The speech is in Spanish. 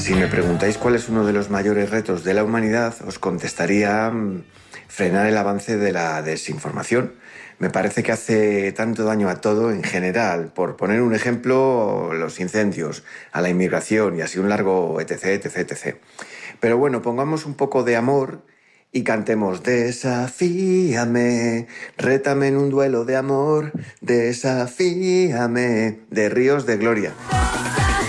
Si me preguntáis cuál es uno de los mayores retos de la humanidad, os contestaría frenar el avance de la desinformación. Me parece que hace tanto daño a todo en general. Por poner un ejemplo, los incendios, a la inmigración y así un largo etc, etc, etc. Pero bueno, pongamos un poco de amor y cantemos Desafíame, rétame en un duelo de amor, desafíame, de Ríos de Gloria.